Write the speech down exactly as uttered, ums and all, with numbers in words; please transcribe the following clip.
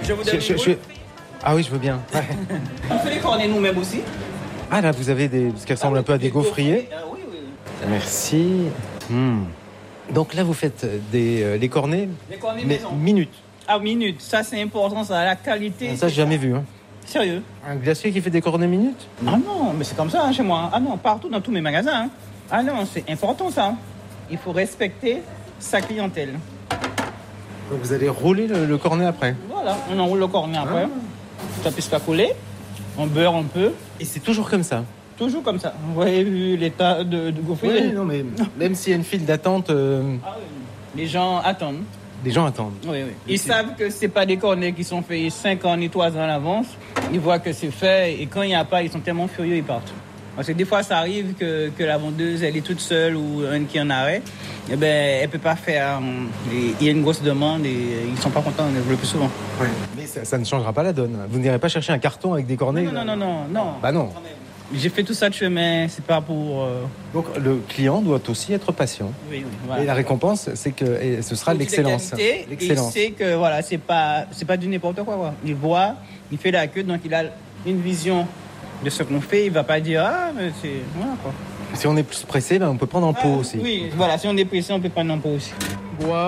Je vous donne Je- je- une je- boule. Ah oui, je veux bien. Ouais. On fait les cornets nous-mêmes aussi. Ah là, vous avez des... ce qui ressemble un peu à des gaufriers. Ah oui, oui. Merci. Hmm. Donc là, vous faites des, euh, les cornets, Les cornets mais maison. minutes. Ah, minute. Ça, c'est important, ça. La qualité. Ça, j'ai jamais vu. Hein. Sérieux. Un glacier qui fait des cornets minutes? Ah non, mais c'est comme ça hein, chez moi. Ah non, partout dans tous mes magasins. hein. Ah non, c'est important ça. Il faut respecter sa clientèle. Donc vous allez rouler le, le cornet après. Voilà, on enroule le cornet après. Ça puisse pas coller. On beurre un peu. Et c'est toujours comme ça. Toujours comme ça. Vous voyez vu l'état de, de gaufrier. Oui, non, mais même s'il y a une file d'attente, euh, Ah oui. Les gens attendent. les gens attendent. Oui, oui. Ils savent que c'est pas des cornets qui sont faits cinq ans ni trois ans à l'avance. Ils voient que c'est fait et quand il n'y a pas, ils sont tellement furieux, ils partent. Parce que des fois, ça arrive que, que la vendeuse, elle est toute seule ou un qui est en arrêt. Eh ben, elle peut pas faire. euh, et Il y a une grosse demande et ils sont pas contents le plus souvent. Mais ça, ça ne changera pas la donne. Vous n'irez pas chercher un carton avec des cornets. Non, non, non, non, non. Bah non. J'ai fait tout ça de chemin, c'est pas pour. euh, Donc le client doit aussi être patient. Oui, oui. Voilà. Et la récompense, c'est que et ce sera Produit de l'excellence. qualité, L'excellence. Il sait que voilà, c'est pas, c'est pas du n'importe quoi, quoi. Il voit, il fait la queue, donc il a une vision de ce qu'on fait. Il va pas dire ah mais c'est voilà quoi. Si on est plus pressé, ben, on peut prendre en pot Ah, aussi. Oui, voilà, si on est pressé, on peut prendre un pot aussi. Bois.